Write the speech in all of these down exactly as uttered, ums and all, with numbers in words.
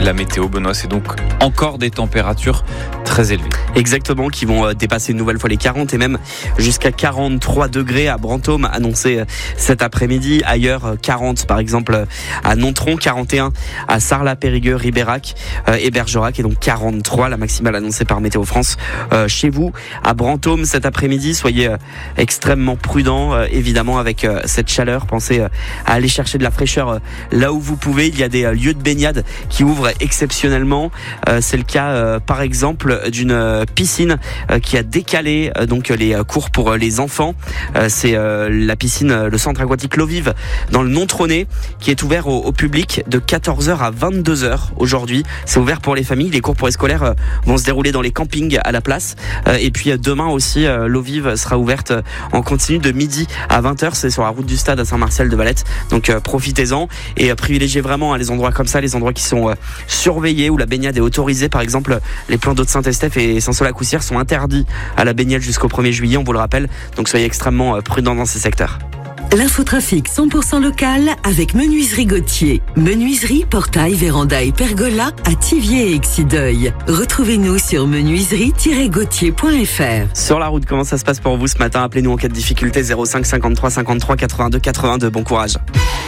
la météo, Benoît, c'est donc encore des températures très élevées. Exactement, qui vont dépasser une nouvelle fois les quarante et même jusqu'à quarante-trois degrés à Brantôme, annoncé cet après-midi. Ailleurs, quarante par exemple à Nontron, quarante et un à Sarlat-Périgueux, Ribérac et Bergerac, et donc quarante-trois, la maximale annoncée par Météo France euh, chez vous à Brantôme cet après-midi. Soyez euh, extrêmement prudents, euh, évidemment, avec euh, cette chaleur. Pensez euh, à aller chercher de la fraîcheur euh, là où vous pouvez. Il y a des euh, lieux de baignade qui ouvrent exceptionnellement. Euh, c'est le cas, euh, par exemple, d'une euh, piscine euh, qui a décalé euh, donc les euh, cours pour euh, les enfants. Euh, c'est euh, la piscine, euh, le centre aquatique L'Eau Vive dans le Nontronais, qui est ouvert au, au public de quatorze heures à vingt-deux heures aujourd'hui. C'est ouvert pour les familles. Les cours pour les scolaires euh, vont se dérouler dans les campings à la place. Euh, et puis euh, demain aussi, euh, L'Eau Vive sera ouverte euh, en continu de midi à vingt heures. C'est sur la route du stade à Saint-Martial-de-Valette. Donc euh, profitez-en et euh, privilégiez vraiment hein, les endroits comme ça, les endroits qui sont euh, surveillés, où la baignade est autorisée. Par exemple, les plans d'eau de Saint-Estèphe et Saint-Saul-à-Coussière sont interdits à la baignade jusqu'au premier juillet, on vous le rappelle. Donc soyez extrêmement euh, prudents dans ces secteurs. L'infotrafic cent pour cent local avec Menuiserie Gauthier. Menuiserie, portail, véranda et pergola à Thiviers et Exideuil. Retrouvez-nous sur menuiserie tiret gauthier point f r. Sur la route, comment ça se passe pour vous ce matin? Appelez-nous en cas de difficulté, zéro cinq cinquante-trois cinquante-trois quatre-vingt-deux quatre-vingt-deux. Bon courage.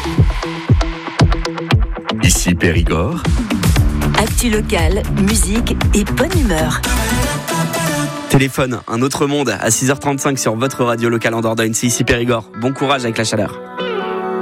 Ici Périgord. Actu local, musique et bonne humeur. Téléphone, un autre monde à six heures trente-cinq sur votre radio locale en Dordogne. C'est ici Périgord. Bon courage avec la chaleur.